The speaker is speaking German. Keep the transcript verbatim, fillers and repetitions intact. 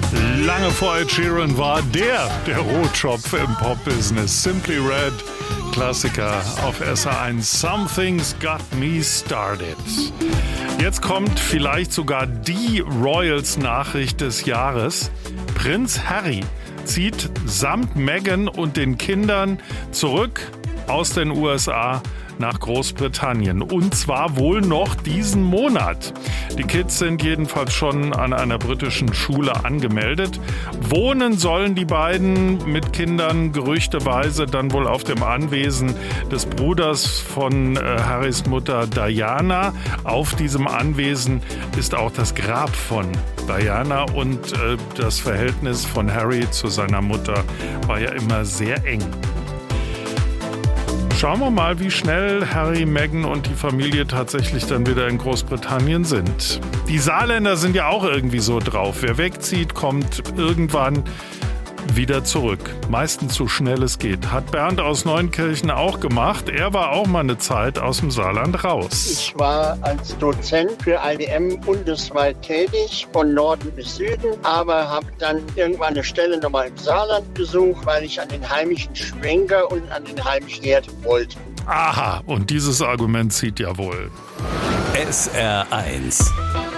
Lange vor Ed Sheeran war der, der Rotschopf im Pop-Business. Simply Red, Klassiker auf S R eins. Something's got me started. Jetzt kommt vielleicht sogar die Royals-Nachricht des Jahres. Prinz Harry zieht samt Meghan und den Kindern zurück aus den U S A nach Großbritannien. Und zwar wohl noch diesen Monat. Die Kids sind jedenfalls schon an einer britischen Schule angemeldet. Wohnen sollen die beiden mit Kindern gerüchteweise dann wohl auf dem Anwesen des Bruders von äh, Harrys Mutter Diana. Auf diesem Anwesen ist auch das Grab von Diana und äh, das Verhältnis von Harry zu seiner Mutter war ja immer sehr eng. Schauen wir mal, wie schnell Harry, Meghan und die Familie tatsächlich dann wieder in Großbritannien sind. Die Saarländer sind ja auch irgendwie so drauf. Wer wegzieht, kommt irgendwann wieder zurück. Meistens so schnell es geht. Hat Bernd aus Neunkirchen auch gemacht. Er war auch mal eine Zeit aus dem Saarland raus. Ich war als Dozent für I D M bundesweit tätig, von Norden bis Süden, aber habe dann irgendwann eine Stelle nochmal im Saarland gesucht, weil ich an den heimischen Schwenker und an den heimischen Herd wollte. Aha, und dieses Argument zieht ja wohl. S R eins